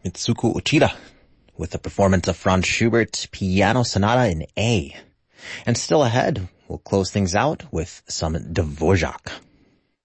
Itsuko Uchida with the performance of Franz Schubert's Piano Sonata in A. And still ahead, we'll close things out with some Dvorak.